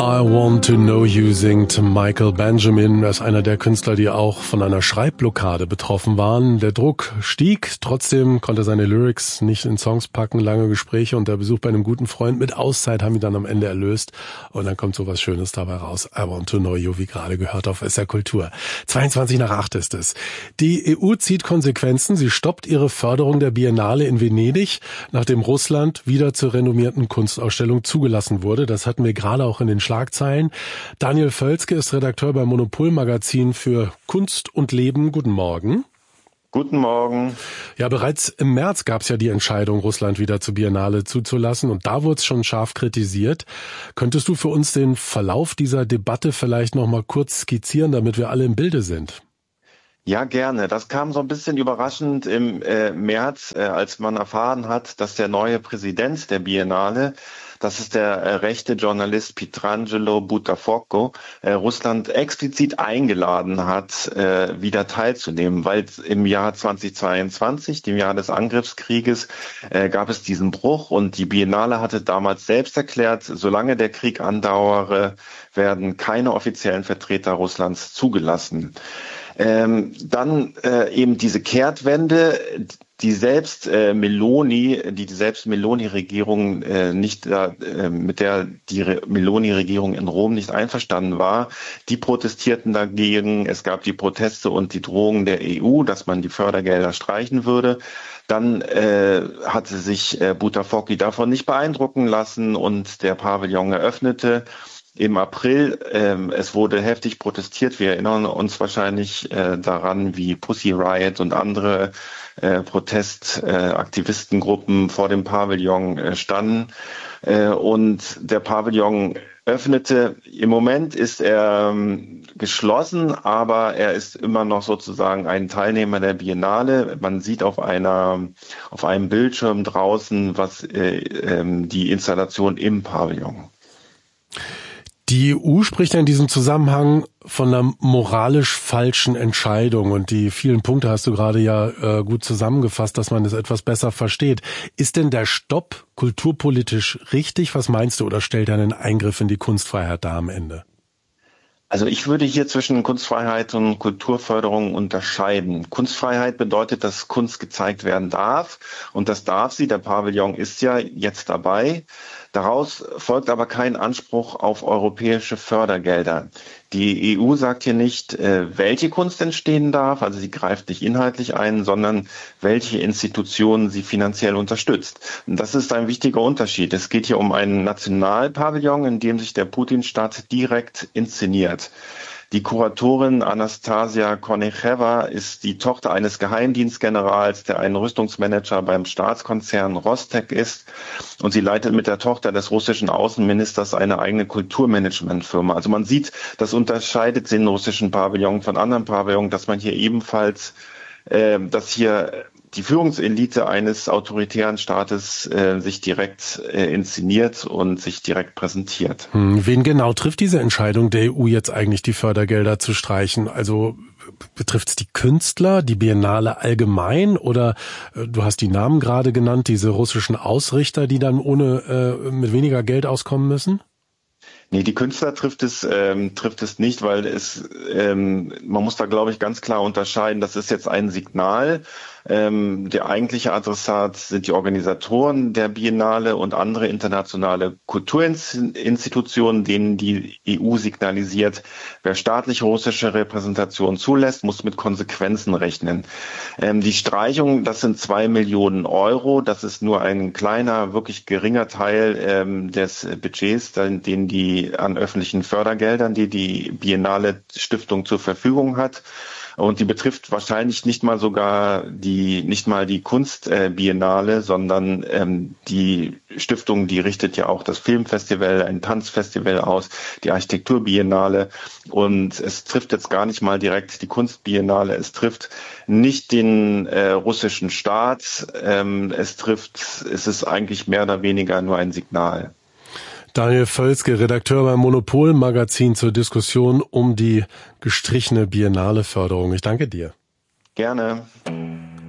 I Want to Know You singt Michael Benjamin. Er ist einer der Künstler, die auch von einer Schreibblockade betroffen waren. Der Druck stieg, trotzdem konnte er seine Lyrics nicht in Songs packen. Lange Gespräche und der Besuch bei einem guten Freund mit Auszeit haben ihn dann am Ende erlöst. Und dann kommt sowas Schönes dabei raus. I Want to Know You, wie gerade gehört auf SR Kultur. 7:22 ist es. Die EU zieht Konsequenzen. Sie stoppt ihre Förderung der Biennale in Venedig, nachdem Russland wieder zur renommierten Kunstausstellung zugelassen wurde. Das hatten wir gerade auch in den Schlagzeilen. Daniel Völzke ist Redakteur beim Monopol-Magazin für Kunst und Leben. Guten Morgen. Guten Morgen. Ja, bereits im März gab es ja die Entscheidung, Russland wieder zur Biennale zuzulassen. Und da wurde es schon scharf kritisiert. Könntest du für uns den Verlauf dieser Debatte vielleicht noch mal kurz skizzieren, damit wir alle im Bilde sind? Ja, gerne. Das kam so ein bisschen überraschend im März, als man erfahren hat, dass der neue Präsident der Biennale, das ist der rechte Journalist Pietrangelo Buttafuoco, Russland explizit eingeladen hat, wieder teilzunehmen, weil im Jahr 2022, dem Jahr des Angriffskrieges, gab es diesen Bruch und die Biennale hatte damals selbst erklärt, solange der Krieg andauere, werden keine offiziellen Vertreter Russlands zugelassen. Dann eben diese Kehrtwende, die selbst Meloni-Regierung mit der die Meloni-Regierung in Rom nicht einverstanden war, die protestierten dagegen. Es gab die Proteste und die Drohungen der EU, dass man die Fördergelder streichen würde. Dann hatte sich Buttafuoco davon nicht beeindrucken lassen und der Pavillon eröffnete. Im April, es wurde heftig protestiert. Wir erinnern uns wahrscheinlich daran, wie Pussy Riot und andere Protestaktivistengruppen vor dem Pavillon standen. Und der Pavillon öffnete. Im Moment ist er geschlossen, aber er ist immer noch sozusagen ein Teilnehmer der Biennale. Man sieht auf einem Bildschirm draußen die Installation im Pavillon. Die EU spricht ja in diesem Zusammenhang von einer moralisch falschen Entscheidung und die vielen Punkte hast du gerade ja gut zusammengefasst, dass man es etwas besser versteht. Ist denn der Stopp kulturpolitisch richtig? Was meinst du oder stellt er einen Eingriff in die Kunstfreiheit dar am Ende? Also ich würde hier zwischen Kunstfreiheit und Kulturförderung unterscheiden. Kunstfreiheit bedeutet, dass Kunst gezeigt werden darf und das darf sie. Der Pavillon ist ja jetzt dabei. Daraus folgt aber kein Anspruch auf europäische Fördergelder. Die EU sagt hier nicht, welche Kunst entstehen darf, also sie greift nicht inhaltlich ein, sondern welche Institutionen sie finanziell unterstützt. Und das ist ein wichtiger Unterschied. Es geht hier um einen Nationalpavillon, in dem sich der Putin-Staat direkt inszeniert. Die Kuratorin Anastasia Kornecheva ist die Tochter eines Geheimdienstgenerals, der ein Rüstungsmanager beim Staatskonzern Rostec ist. Und sie leitet mit der Tochter des russischen Außenministers eine eigene Kulturmanagementfirma. Also man sieht, das unterscheidet den russischen Pavillon von anderen Pavillons, dass man hier ebenfalls, dass hier die Führungselite eines autoritären Staates sich direkt inszeniert und sich direkt präsentiert. Wen genau trifft diese Entscheidung der EU jetzt eigentlich, die Fördergelder zu streichen? Also betrifft es die Künstler, die Biennale allgemein oder du hast die Namen gerade genannt, diese russischen Ausrichter, die dann mit weniger Geld auskommen müssen? Nee, die Künstler trifft es nicht, weil man muss da, glaube ich, ganz klar unterscheiden. Das ist jetzt ein Signal. Der eigentliche Adressat sind die Organisatoren der Biennale und andere internationale Kulturinstitutionen, denen die EU signalisiert, wer staatliche russische Repräsentation zulässt, muss mit Konsequenzen rechnen. Die Streichung, das sind 2 Millionen Euro. Das ist nur ein kleiner, wirklich geringer Teil des Budgets, den die an öffentlichen Fördergeldern, die die Biennale Stiftung zur Verfügung hat. Und die betrifft wahrscheinlich nicht mal die Kunstbiennale, sondern die Stiftung, die richtet ja auch das Filmfestival, ein Tanzfestival aus, die Architekturbiennale. Und es trifft jetzt gar nicht mal direkt die Kunstbiennale, es trifft nicht den russischen Staat, es ist eigentlich mehr oder weniger nur ein Signal. Daniel Völzke, Redakteur beim Monopol-Magazin zur Diskussion um die gestrichene Biennale-Förderung. Ich danke dir. Gerne.